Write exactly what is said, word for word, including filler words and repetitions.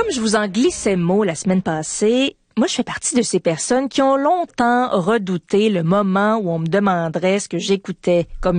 je vous en glissais mot la semaine passée, moi, je fais partie de ces personnes qui ont longtemps redouté le moment où on me demanderait ce que j'écoutais comme